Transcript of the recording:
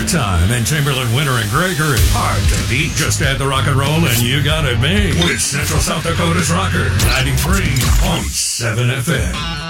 Time and Chamberlain, Winter, and Gregory. Hard to beat. Just add the rock and roll and you got it made. With Central South Dakota's Rocker, 93.7 FM.